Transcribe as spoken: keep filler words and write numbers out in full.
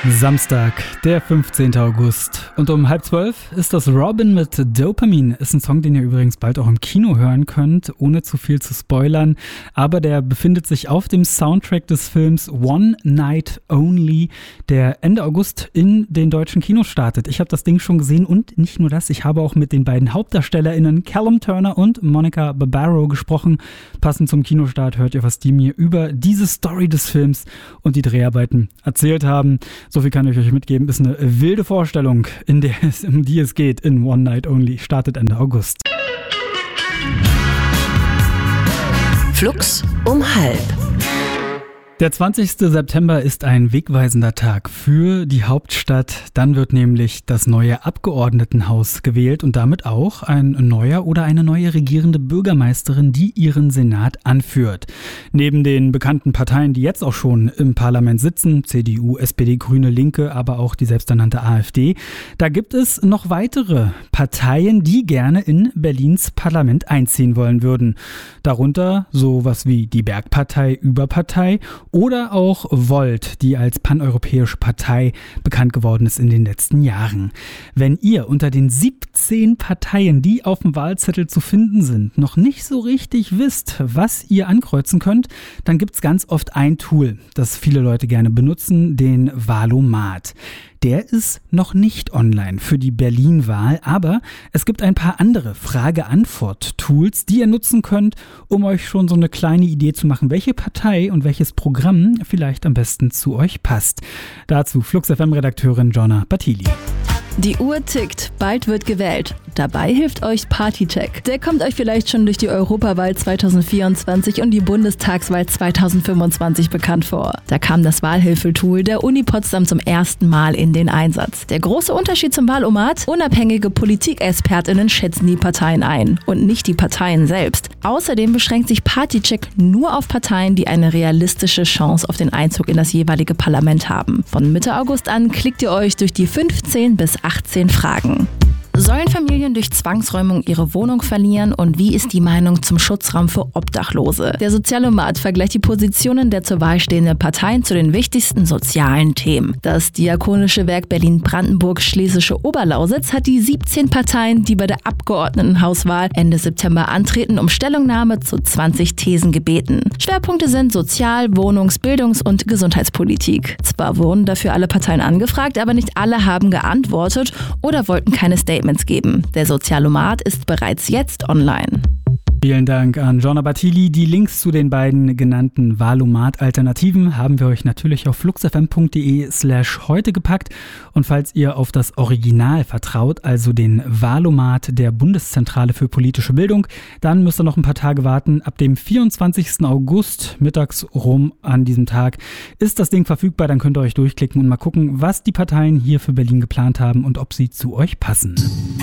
Samstag, der fünfzehnten August. Und um halb zwölf ist das Robin mit Dopamine. Ist ein Song, den ihr übrigens bald auch im Kino hören könnt, ohne zu viel zu spoilern. Aber der befindet sich auf dem Soundtrack des Films One Night Only, der Ende August in den deutschen Kinos startet. Ich habe das Ding schon gesehen und nicht nur das, ich habe auch mit den beiden HauptdarstellerInnen Callum Turner und Monica Barbaro gesprochen. Passend zum Kinostart hört ihr, was die mir über diese Story des Films und die Dreharbeiten erzählt haben. So viel kann ich euch mitgeben, ist eine wilde Vorstellung, in der es, um die es geht in One Night Only. Startet Ende August. Flux um halb. Der zwanzigsten September ist ein wegweisender Tag für die Hauptstadt. Dann wird nämlich das neue Abgeordnetenhaus gewählt und damit auch ein neuer oder eine neue regierende Bürgermeisterin, die ihren Senat anführt. Neben den bekannten Parteien, die jetzt auch schon im Parlament sitzen, C D U, S P D, Grüne, Linke, aber auch die selbsternannte AfD, da gibt es noch weitere Parteien, die gerne in Berlins Parlament einziehen wollen würden. Darunter sowas wie die Bergpartei, Überpartei oder auch Volt, die als paneuropäische Partei bekannt geworden ist in den letzten Jahren. Wenn ihr unter den siebzehn Parteien, die auf dem Wahlzettel zu finden sind, noch nicht so richtig wisst, was ihr ankreuzen könnt, dann gibt es ganz oft ein Tool, das viele Leute gerne benutzen, den Wahlomat. Der ist noch nicht online für die Berlin-Wahl, aber es gibt ein paar andere Frage-Antwort-Tools, die ihr nutzen könnt, um euch schon so eine kleine Idee zu machen, welche Partei und welches Programm vielleicht am besten zu euch passt. Dazu Flux F M-Redakteurin Jonna Battili. Die Uhr tickt, bald wird gewählt. Dabei hilft euch Partycheck. Der kommt euch vielleicht schon durch die Europawahl zweitausendvierundzwanzig und die Bundestagswahl zweitausendfünfundzwanzig bekannt vor. Da kam das Wahlhilfetool der Uni Potsdam zum ersten Mal in den Einsatz. Der große Unterschied zum Wahlomat: unabhängige PolitikerexpertInnen schätzen die Parteien ein und nicht die Parteien selbst. Außerdem beschränkt sich Partycheck nur auf Parteien, die eine realistische Chance auf den Einzug in das jeweilige Parlament haben. Von Mitte August an klickt ihr euch durch die fünfzehn bis achtzehn Fragen. Sollen Familien durch Zwangsräumung ihre Wohnung verlieren und wie ist die Meinung zum Schutzraum für Obdachlose? Der Sozialomat vergleicht die Positionen der zur Wahl stehenden Parteien zu den wichtigsten sozialen Themen. Das Diakonische Werk Berlin-Brandenburg-Schlesische Oberlausitz hat die siebzehn Parteien, die bei der Abgeordnetenhauswahl Ende September antreten, um Stellungnahme zu zwanzig Thesen gebeten. Schwerpunkte sind Sozial-, Wohnungs-, Bildungs- und Gesundheitspolitik. Zwar wurden dafür alle Parteien angefragt, aber nicht alle haben geantwortet oder wollten keine Statements geben. Der Sozialomat ist bereits jetzt online. Vielen Dank an Jonna Battili. Die Links zu den beiden genannten Wahlomat-Alternativen haben wir euch natürlich auf fluxfm.de slash heute gepackt. Und falls ihr auf das Original vertraut, also den Wahlomat der Bundeszentrale für politische Bildung, dann müsst ihr noch ein paar Tage warten. Ab dem vierundzwanzigsten August, mittags rum an diesem Tag, ist das Ding verfügbar. Dann könnt ihr euch durchklicken und mal gucken, was die Parteien hier für Berlin geplant haben und ob sie zu euch passen.